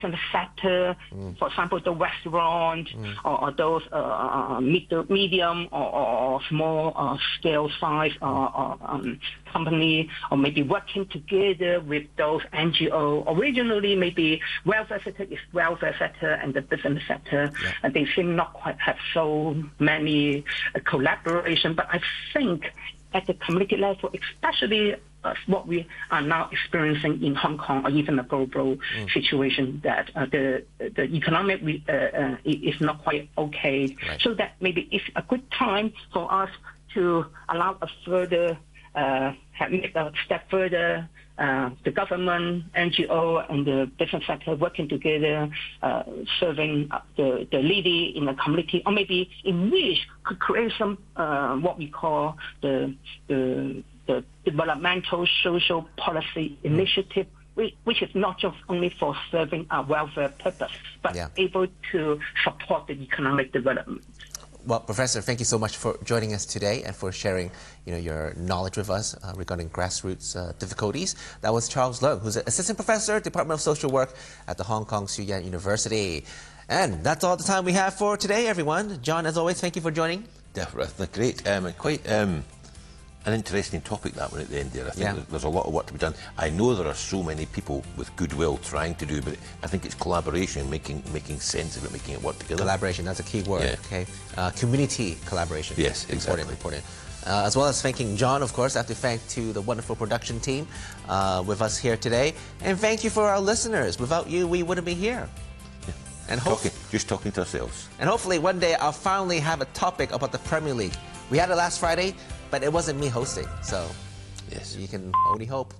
sector, for example, the restaurant or those medium or small scale size company, or maybe working together with those NGO. Originally, maybe welfare sector is welfare sector and the business sector, and they seem not quite have so many collaboration. But I think at the community level, especially what we are now experiencing in Hong Kong, or even a global situation, that the economic is not quite okay. Right. So that maybe it's a good time for us to allow a further, make a step further, the government, NGO, and the business sector working together, serving the needy in the community, or maybe in which could create some what we call the developmental social policy initiative, which is not just only for serving our welfare purpose, but able to support the economic development. Well, Professor, thank you so much for joining us today and for sharing, your knowledge with us regarding grassroots difficulties. That was Charles Leung, who's an assistant professor, Department of Social Work at the Hong Kong Tzu Yan University. And that's all the time we have for today, everyone. John, as always, thank you for joining. Definitely, great. Quite an interesting topic, that one at the end there. I think there's a lot of work to be done. I know there are so many people with goodwill trying to do, but I think it's collaboration, making sense of it, making it work together. Collaboration, that's a key word, okay? Community collaboration. Yes, exactly. Important. As well as thanking John, of course, I have to thank to the wonderful production team with us here today. And thank you for our listeners. Without you, we wouldn't be here. Yeah. And just talking to ourselves. And hopefully one day I'll finally have a topic about the Premier League. We had it last Friday, but it wasn't me hosting, so yes, you can only hope.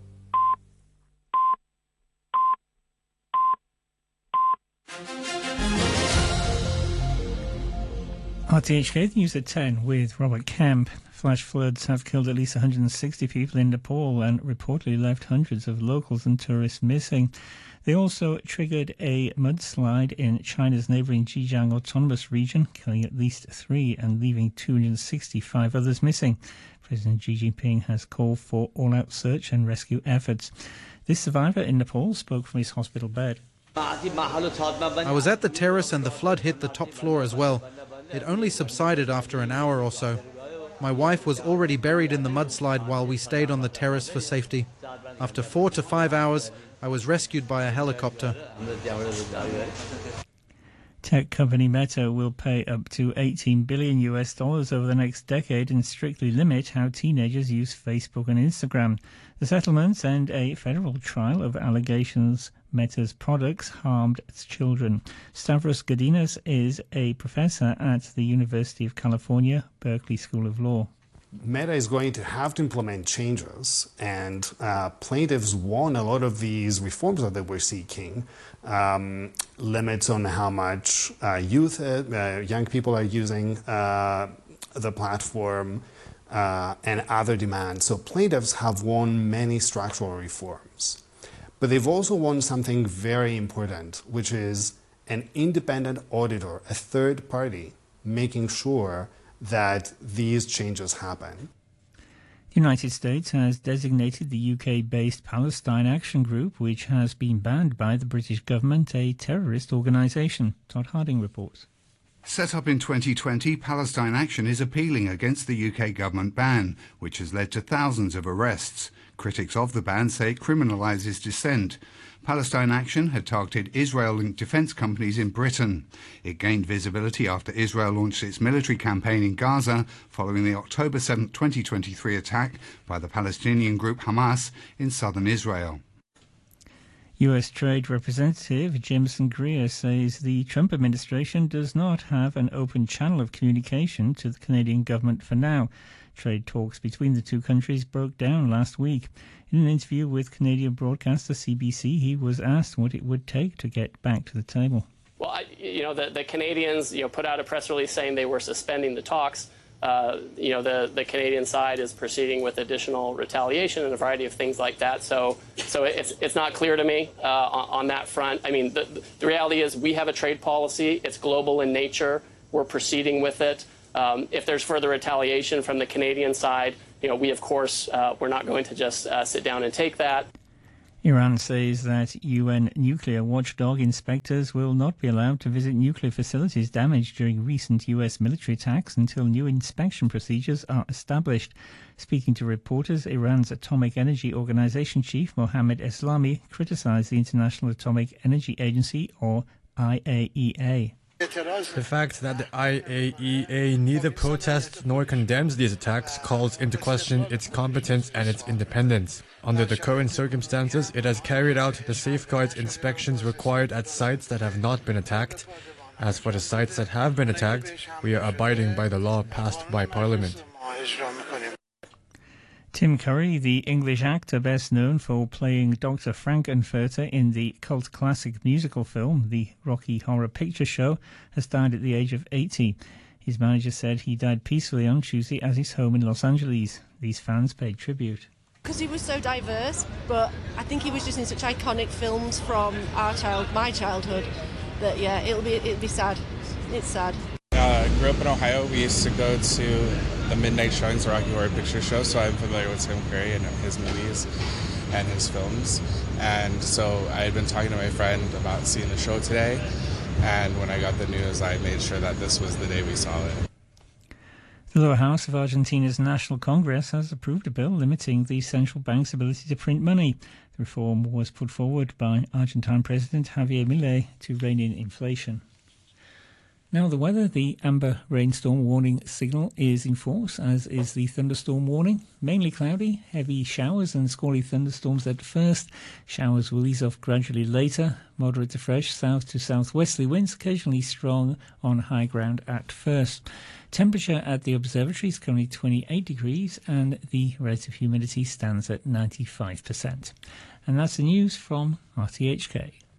RTHK News at 10 with Robert Kemp. Flash floods have killed at least 160 people in Nepal and reportedly left hundreds of locals and tourists missing. They also triggered a mudslide in China's neighbouring Zhejiang Autonomous Region, killing at least 3 and leaving 265 others missing. President Xi Jinping has called for all-out search and rescue efforts. This survivor in Nepal spoke from his hospital bed. I was at the terrace and the flood hit the top floor as well. It only subsided after an hour or so. My wife was already buried in the mudslide while we stayed on the terrace for safety. After 4 to 5 hours, I was rescued by a helicopter. Tech company Meta will pay up to $18 billion over the next decade and strictly limit how teenagers use Facebook and Instagram. The settlements end a federal trial of allegations Meta's products harmed its children. Stavros Godinas is a professor at the University of California, Berkeley School of Law. Meta is going to have to implement changes, and plaintiffs want a lot of these reforms that we're seeking. Limits on how much young people are using the platform, and other demands. So plaintiffs have won many structural reforms. But they've also won something very important, which is an independent auditor, a third party, making sure that these changes happen. The United States has designated the UK-based Palestine Action Group, which has been banned by the British government, a terrorist organisation. Todd Harding reports. Set up in 2020, Palestine Action is appealing against the UK government ban, which has led to thousands of arrests. Critics of the ban say it criminalises dissent. Palestine Action had targeted Israel-linked defence companies in Britain. It gained visibility after Israel launched its military campaign in Gaza following the October 7, 2023 attack by the Palestinian group Hamas in southern Israel. U.S. Trade Representative Jameson Greer says the Trump administration does not have an open channel of communication to the Canadian government for now. Trade talks between the two countries broke down last week. In an interview with Canadian broadcaster CBC, he was asked what it would take to get back to the table. Well, the Canadians, put out a press release saying they were suspending the talks. The Canadian side is proceeding with additional retaliation and a variety of things like that. So it's not clear to me on that front. I mean, the reality is we have a trade policy. It's global in nature. We're proceeding with it. If there's further retaliation from the Canadian side, we, of course, we're not going to just sit down and take that. Iran says that UN nuclear watchdog inspectors will not be allowed to visit nuclear facilities damaged during recent US military attacks until new inspection procedures are established. Speaking to reporters, Iran's Atomic Energy Organization chief Mohammad Eslami criticized the International Atomic Energy Agency, or IAEA. The fact that the IAEA neither protests nor condemns these attacks calls into question its competence and its independence. Under the current circumstances, it has carried out the safeguards inspections required at sites that have not been attacked. As for the sites that have been attacked, we are abiding by the law passed by Parliament. Tim Curry, the English actor best known for playing Dr. Frank-N-Furter in the cult classic musical film The Rocky Horror Picture Show, has died at the age of 80. His manager said he died peacefully on Tuesday at his home in Los Angeles. These fans paid tribute. Because he was so diverse, but I think he was just in such iconic films from my childhood, that it'll be sad. It's sad. Grew up in Ohio. We used to go to the midnight showings of Rocky Horror Picture Show, so I'm familiar with Tim Curry and his movies and his films. And so I had been talking to my friend about seeing the show today, and when I got the news, I made sure that this was the day we saw it. The lower house of Argentina's National Congress has approved a bill limiting the central bank's ability to print money. The reform was put forward by Argentine President Javier Milei to rein in inflation. Now the weather, the amber rainstorm warning signal is in force, as is the thunderstorm warning. Mainly cloudy, heavy showers and squally thunderstorms at first. Showers will ease off gradually later. Moderate to fresh south to southwesterly winds, occasionally strong on high ground at first. Temperature at the observatory is currently 28 degrees and the relative humidity stands at 95%. And that's the news from RTHK.